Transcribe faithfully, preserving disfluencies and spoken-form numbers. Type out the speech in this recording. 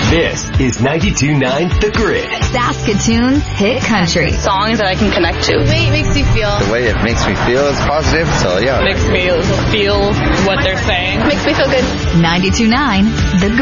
This is ninety-two point nine The Grid. Saskatoon's hit country. Songs that I can connect to. The way it makes you feel. The way it makes me feel is positive, so yeah. Makes me feel what they're saying. Makes me feel good. ninety-two point nine The Grid.